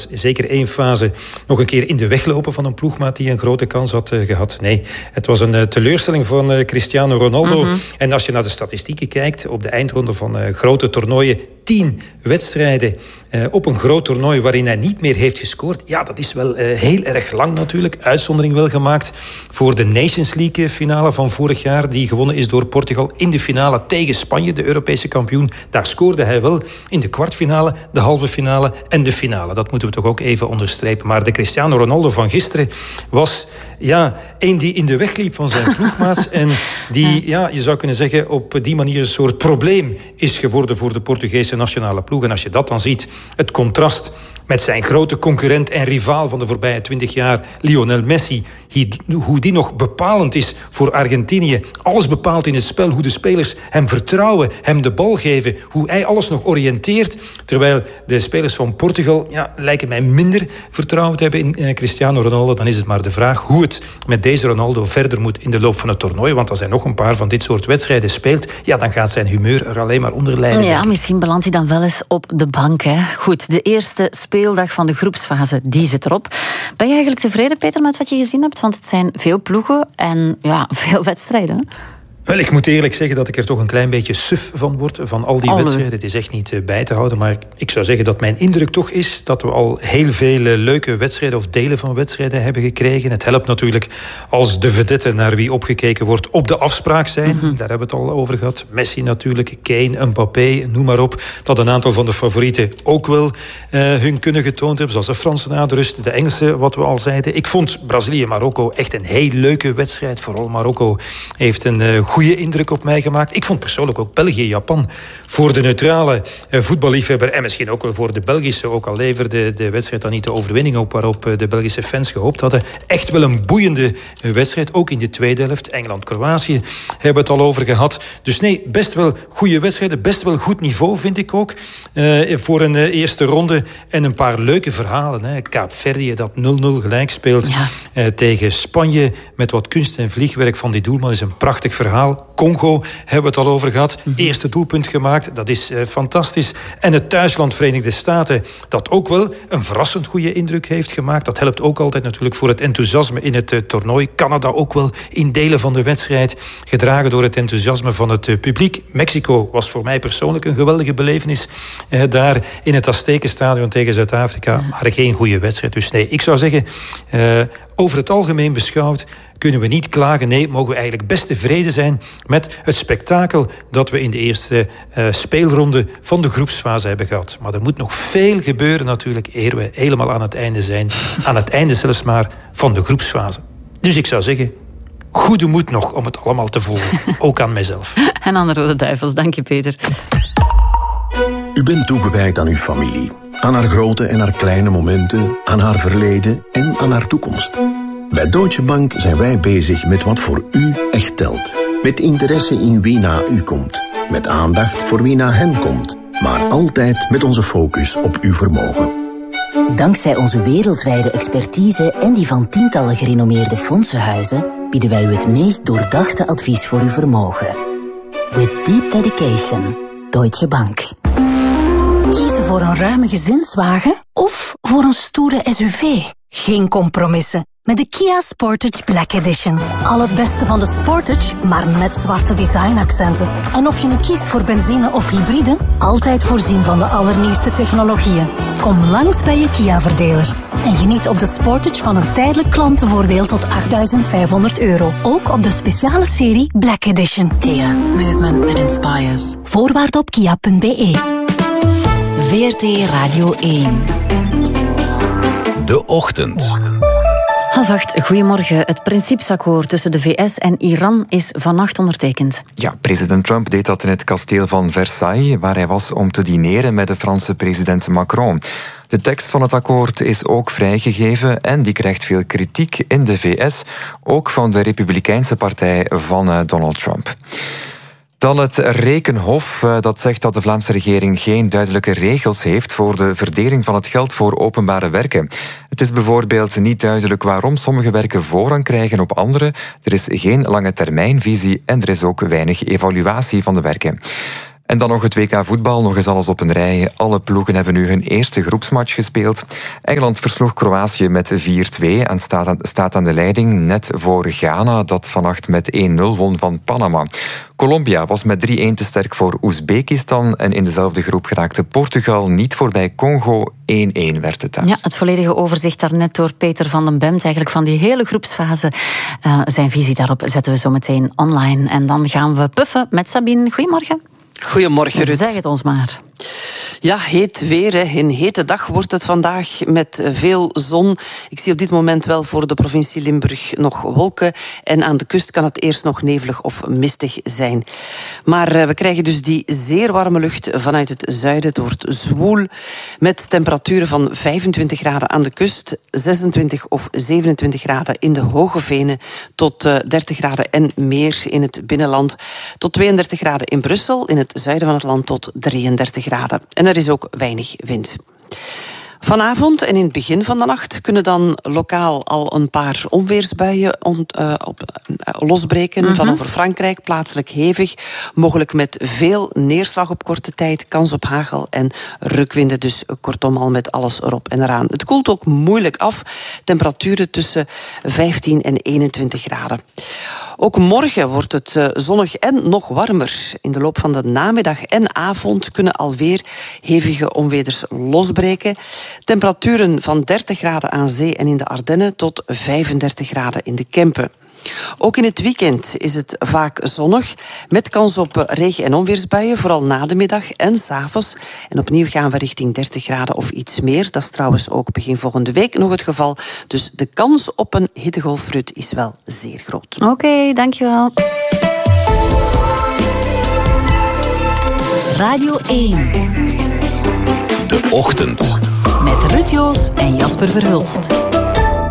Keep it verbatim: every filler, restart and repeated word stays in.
zeker één fase nog een keer in de weg lopen van een ploegmaat die een grote kans had uh, gehad. Nee, het was een uh, teleurstelling van uh, Cristiano Ronaldo. Mm-hmm. En als je naar de statistieken kijkt, op de eindronde van uh, grote toernooien, tien wedstrijden uh, op een groot toernooi waarin hij niet meer heeft gescoord. Ja, dat is wel uh, heel erg lang natuurlijk. Uitzondering wel gemaakt voor de Nations League finale van vorig jaar, die gewonnen is door Portugal in de finale tegen Spanje, de Europese kampioen. Daar scoorde hij wel in de kwartfinale, de halve finale en de finale. Dat moeten we toch ook even onderstrepen. Maar de Cristiano Ronaldo van gisteren was ja, een die in de weg liep van zijn ploegmaats en die, ja, je zou kunnen zeggen, op die manier een soort probleem is geworden voor de Portugese nationale ploeg. En als je dat dan ziet, het contrast met zijn grote concurrent en rivaal van de voorbije twintig jaar, Lionel Messi, hoe die nog bepalend is voor Argentinië. Alles bepaalt in het spel, hoe de spelers hem vertrouwen, hem de bal geven, hoe hij alles nog oriënteert. Terwijl de spelers van Portugal ja, lijken mij minder vertrouwen te hebben in eh, Cristiano Ronaldo. Dan is het maar de vraag hoe het met deze Ronaldo verder moet in de loop van het toernooi. Want als hij nog een paar van dit soort wedstrijden speelt, ja, dan gaat zijn humeur er alleen maar onder lijden. Ja, misschien belandt hij dan wel eens op de bank. Hè? Goed, de eerste speeldag van de groepsfase, die zit erop. Ben je eigenlijk tevreden, Peter, met wat je gezien hebt? Want het zijn veel ploegen en ja, veel wedstrijden. Hè? Wel, ik moet eerlijk zeggen dat ik er toch een klein beetje suf van word, van al die Alle. wedstrijden. Het is echt niet uh, bij te houden, maar ik zou zeggen dat mijn indruk toch is dat we al heel veel uh, leuke wedstrijden of delen van wedstrijden hebben gekregen. Het helpt natuurlijk als de vedette naar wie opgekeken wordt op de afspraak zijn. Mm-hmm. Daar hebben we het al over gehad. Messi natuurlijk, Kane, Mbappé, noem maar op. Dat een aantal van de favorieten ook wel uh, hun kunnen getoond hebben, zoals de Fransen na de rust, de Engelsen, wat we al zeiden. Ik vond Brazilië-Marokko echt een heel leuke wedstrijd. Vooral Marokko heeft een uh, goede indruk op mij gemaakt. Ik vond persoonlijk ook België-Japan voor de neutrale uh, voetballiefhebber en misschien ook wel voor de Belgische, ook al leverde de wedstrijd dan niet de overwinning op waarop uh, de Belgische fans gehoopt hadden. Echt wel een boeiende uh, wedstrijd, ook in de tweede helft. Engeland-Kroatië hebben we het al over gehad. Dus nee, best wel goede wedstrijden, best wel goed niveau vind ik ook uh, voor een uh, eerste ronde en een paar leuke verhalen. Hè. Kaapverdië dat nul nul gelijk speelt ja. uh, tegen Spanje met wat kunst en vliegwerk van die doelman is een prachtig verhaal. Congo hebben we het al over gehad. Mm-hmm. Eerste doelpunt gemaakt, dat is uh, fantastisch. En het thuisland Verenigde Staten, dat ook wel een verrassend goede indruk heeft gemaakt. Dat helpt ook altijd natuurlijk voor het enthousiasme in het uh, toernooi. Canada ook wel in delen van de wedstrijd, gedragen door het enthousiasme van het uh, publiek. Mexico was voor mij persoonlijk een geweldige belevenis. Uh, daar in het Aztekenstadion tegen Zuid-Afrika, ja. maar geen goede wedstrijd. Dus nee, ik zou zeggen, uh, over het algemeen beschouwd, kunnen we niet klagen. Nee, mogen we eigenlijk best tevreden zijn met het spektakel dat we in de eerste uh, speelronde van de groepsfase hebben gehad. Maar er moet nog veel gebeuren natuurlijk, eer we helemaal aan het einde zijn. Aan het einde zelfs maar van de groepsfase. Dus ik zou zeggen, goede moed nog om het allemaal te volgen. Ook aan mijzelf. En aan de Rode Duivels. Dank je, Peter. U bent toegewijd aan uw familie. Aan haar grote en haar kleine momenten, aan haar verleden en aan haar toekomst. Bij Deutsche Bank zijn wij bezig met wat voor u echt telt. Met interesse in wie na u komt. Met aandacht voor wie na hen komt. Maar altijd met onze focus op uw vermogen. Dankzij onze wereldwijde expertise en die van tientallen gerenommeerde fondsenhuizen bieden wij u het meest doordachte advies voor uw vermogen. With deep dedication. Deutsche Bank. Kiezen voor een ruime gezinswagen of voor een stoere S U V? Geen compromissen. Met de Kia Sportage Black Edition. Al het beste van de Sportage, maar met zwarte designaccenten. En of je nu kiest voor benzine of hybride, altijd voorzien van de allernieuwste technologieën. Kom langs bij je Kia-verdeler. En geniet op de Sportage van een tijdelijk klantenvoordeel tot achtduizend vijfhonderd euro. Ook op de speciale serie Black Edition. Kia. Movement that inspires. Voorwaarden op kia punt b e. V R T Radio één. De Ochtend. Half acht, goedemorgen. Het principesakkoord tussen de V S en Iran is vannacht ondertekend. Ja, president Trump deed dat in het kasteel van Versailles, waar hij was om te dineren met de Franse president Macron. De tekst van het akkoord is ook vrijgegeven en die krijgt veel kritiek in de V S, ook van de Republikeinse partij van Donald Trump. Dan het Rekenhof, dat zegt dat de Vlaamse regering geen duidelijke regels heeft voor de verdeling van het geld voor openbare werken. Het is bijvoorbeeld niet duidelijk waarom sommige werken voorrang krijgen op andere. Er is geen lange termijnvisie en er is ook weinig evaluatie van de werken. En dan nog het W K voetbal, nog eens alles op een rij. Alle ploegen hebben nu hun eerste groepsmatch gespeeld. Engeland versloeg Kroatië met vier twee en staat aan, staat aan de leiding net voor Ghana, dat vannacht met één nul won van Panama. Colombia was met drie een te sterk voor Oezbekistan en in dezelfde groep geraakte Portugal niet voorbij Congo. één een werd het daar. Ja, het volledige overzicht daarnet door Peter van den Bemt, eigenlijk van die hele groepsfase. Uh, zijn visie daarop zetten we zo meteen online. En dan gaan we puffen met Sabine. Goedemorgen. Goedemorgen, Ruud. Zeg het ons maar. Ja, heet weer. Hè. Een hete dag wordt het vandaag met veel zon. Ik zie op dit moment wel voor de provincie Limburg nog wolken. En aan de kust kan het eerst nog nevelig of mistig zijn. Maar we krijgen dus die zeer warme lucht vanuit het zuiden. Het wordt zwoel met temperaturen van vijfentwintig graden aan de kust, zesentwintig of zevenentwintig graden in de hoge venen, tot dertig graden en meer in het binnenland, tot tweeëndertig graden in Brussel, in het zuiden van het land tot drieëndertig graden. En er is ook weinig wind. Vanavond en in het begin van de nacht kunnen dan lokaal al een paar onweersbuien on, uh, op, uh, losbreken. Mm-hmm. Van over Frankrijk, plaatselijk hevig. Mogelijk met veel neerslag op korte tijd, kans op hagel en rukwinden. Dus kortom al met alles erop en eraan. Het koelt ook moeilijk af. Temperaturen tussen vijftien en eenentwintig graden. Ook morgen wordt het zonnig en nog warmer. In de loop van de namiddag en avond kunnen alweer hevige onweders losbreken. Temperaturen van dertig graden aan zee en in de Ardennen tot vijfendertig graden in de Kempen. Ook in het weekend is het vaak zonnig, met kans op regen- en onweersbuien, vooral na de middag en 's avonds. En opnieuw gaan we richting dertig graden of iets meer. Dat is trouwens ook begin volgende week nog het geval. Dus de kans op een hittegolf, Ruud, is wel zeer groot. Oké, okay, dankjewel. Radio één. De Ochtend. Met Ruud Joos en Jasper Verhulst.